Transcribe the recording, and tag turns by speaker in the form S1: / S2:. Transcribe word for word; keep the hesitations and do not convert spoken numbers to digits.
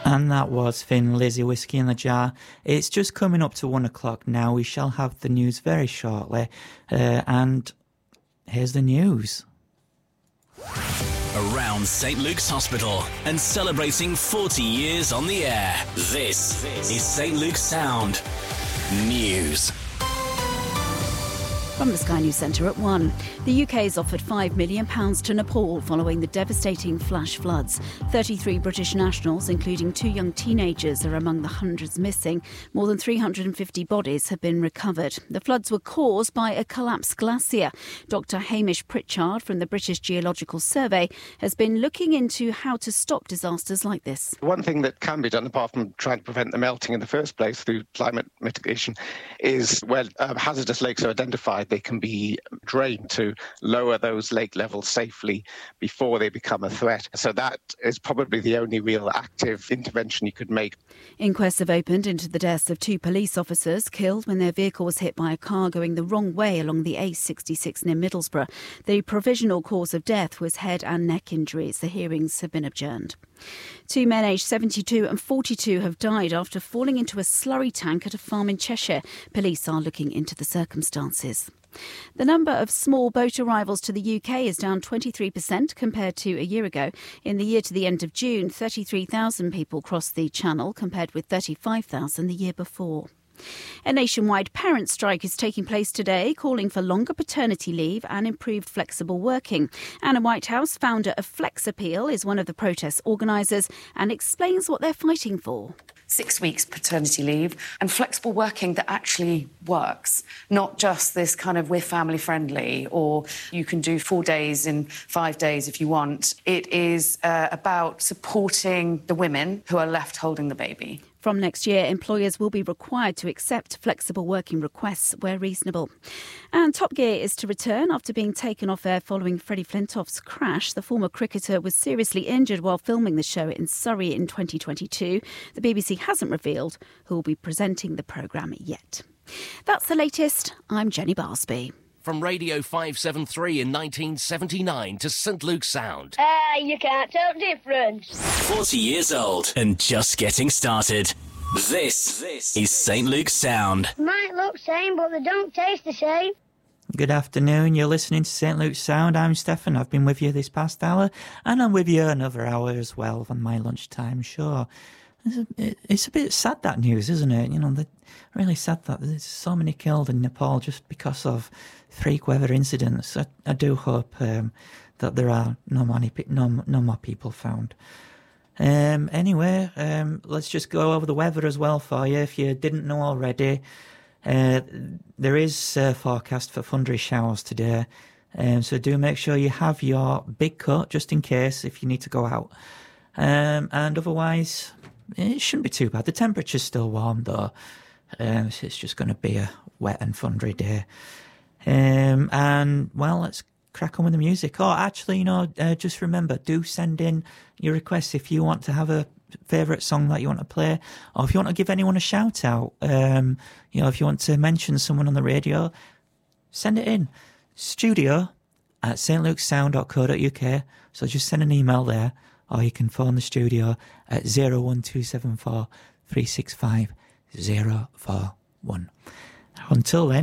S1: And that was Thin Lizzy, Whiskey in the Jar. It's just coming up to one o'clock now. We shall have the news very shortly. Uh, and here's the news.
S2: Around Saint Luke's Hospital and celebrating forty years on the air. This is Saint Luke's Sound News.
S3: From the Sky News Centre at one. The U K has offered five million pounds to Nepal following the devastating flash floods. thirty-three British nationals, including two young teenagers, are among the hundreds missing. More than three hundred fifty bodies have been recovered. The floods were caused by a collapsed glacier. Doctor Hamish Pritchard from the British Geological Survey has been looking into how to stop disasters like this.
S4: One thing that can be done, apart from trying to prevent the melting in the first place through climate mitigation, is where uh, hazardous lakes are identified, they can be drained to lower those lake levels safely before they become a threat. So that is probably the only real active intervention you could make.
S3: Inquests have opened into the deaths of two police officers killed when their vehicle was hit by a car going the wrong way along the A sixty-six near Middlesbrough. The provisional cause of death was head and neck injuries. The hearings have been adjourned. Two men aged seventy-two and forty-two have died after falling into a slurry tank at a farm in Cheshire. Police are looking into the circumstances. The number of small boat arrivals to the U K is down twenty-three percent compared to a year ago. In the year to the end of June, thirty-three thousand people crossed the Channel compared with thirty-five thousand the year before. A nationwide parent strike is taking place today, calling for longer paternity leave and improved flexible working. Anna Whitehouse, founder of Flex Appeal, is one of the protest organisers and explains what they're fighting for.
S5: Six weeks paternity leave and flexible working that actually works, not just this kind of we're family friendly or you can do four days in five days if you want. It is uh, about supporting the women who are left holding the baby.
S3: From next year, employers will be required to accept flexible working requests where reasonable. And Top Gear is to return after being taken off air following Freddie Flintoff's crash. The former cricketer was seriously injured while filming the show in Surrey in twenty twenty-two. The B B C hasn't revealed who will be presenting the programme yet. That's the latest. I'm Jenny Barsby.
S2: From Radio five seventy-three in nineteen seventy-nine to Saint Luke's Sound.
S6: Ah, uh, you can't tell the difference.
S2: forty years old and just getting started. This, this is Saint Luke's Sound.
S6: Might look same, but they don't taste the same.
S1: Good afternoon, you're listening to Saint Luke's Sound. I'm Stefan, I've been with you this past hour, and I'm with you another hour as well on my lunchtime show. It's a, it's a bit sad, that news, isn't it? You know, the, really sad that there's so many killed in Nepal just because of freak weather incidents. I, I do hope um, that there are no, money, no, no more people found. Um, anyway, um, let's just go over the weather as well for you. If you didn't know already, uh, there is a forecast for thundery showers today. Um, so do make sure you have your big coat just in case if you need to go out. Um, and otherwise, it shouldn't be too bad. The temperature's still warm though. Um, so it's just going to be a wet and thundery day. Um, and, well, let's crack on with the music. Oh, actually, you know, uh, just remember, do send in your requests if you want to have a favourite song that you want to play, or if you want to give anyone a shout out. Um, you know, if you want to mention someone on the radio, send it in. Studio at s t luke's sound dot co dot u k. So just send an email there, or you can phone the studio at zero one two seven four three six five zero four one. Until then,